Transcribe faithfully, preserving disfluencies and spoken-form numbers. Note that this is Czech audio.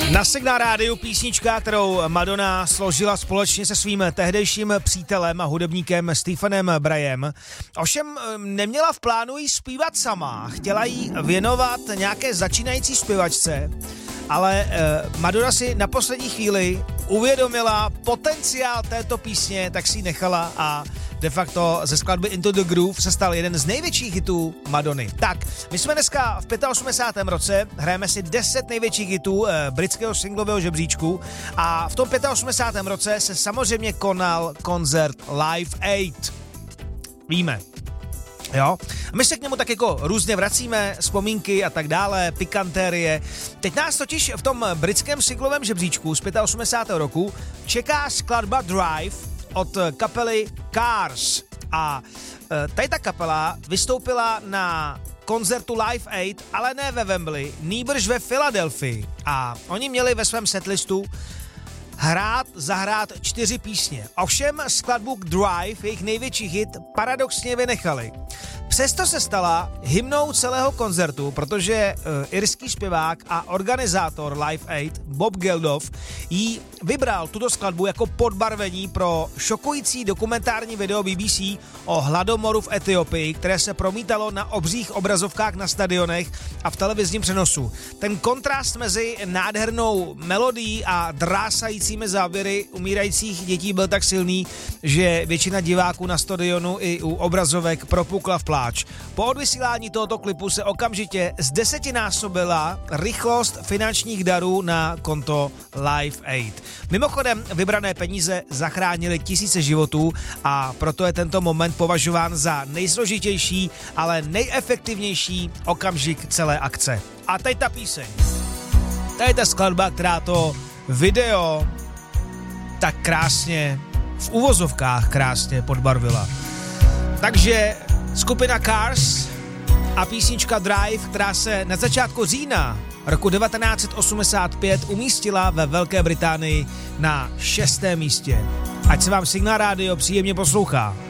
Na Signál rádiu písnička, kterou Madonna složila společně se svým tehdejším přítelem a hudebníkem Stephenem Brayem. Ovšem neměla v plánu jí zpívat sama, chtěla jí věnovat nějaké začínající zpěvačce, ale eh, Madonna si na poslední chvíli uvědomila potenciál této písně, tak si ji nechala a de facto ze skladby Into the Groove se stal jeden z největších hitů Madony. Tak, my jsme dneska v osmdesátém pátém roce, hrajeme si deset největších hitů eh, britského singlového žebříčku a v tom osmdesátém pátém roce se samozřejmě konal koncert Live Aid. Víme. Jo? A my se k němu tak jako různě vracíme, vzpomínky a tak dále, pikantérie. Teď nás totiž v tom britském singlovém žebříčku z osmdesátého pátého roku čeká skladba Drive od kapely Cars. A e, tady ta kapela vystoupila na koncertu Live Aid, ale ne ve Wembley, nýbrž ve Filadelfii. A oni měli ve svém setlistu hrát, zahrát čtyři písně. Ovšem skladbu Drive, jejich největší hit, paradoxně vynechali. Přesto se stala hymnou celého koncertu, protože uh, irský zpěvák a organizátor Live Aid Bob Geldof jí vybral tuto skladbu jako podbarvení pro šokující dokumentární video B B C o hladomoru v Etiopii, které se promítalo na obřích obrazovkách na stadionech a v televizním přenosu. Ten kontrast mezi nádhernou melodií a drásajícími záběry umírajících dětí byl tak silný, že většina diváků na stadionu i u obrazovek propukla v pláč. Po odvysílání tohoto klipu se okamžitě zdesetinásobila rychlost finančních darů na konto Live Aid. Mimochodem, vybrané peníze zachránily tisíce životů a proto je tento moment považován za nejsložitější, ale nejefektivnější okamžik celé akce. A teď ta píseň. To je ta skladba, která to video tak krásně, v uvozovkách krásně podbarvila. Takže skupina Cars a písnička Drive, která se na začátku října roku devatenáct set osmdesát pět umístila ve Velké Británii na šestém místě. Ať se vám Signál rádio příjemně poslouchá.